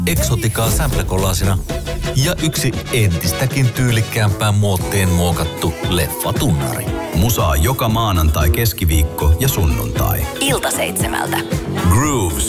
eksotikaa samplekollasina ja yksi entistäkin tyylikkäämpään muottiin muokattu leffatunnari. Musaa joka maanantai, keskiviikko ja sunnuntai. 6:00. Grooves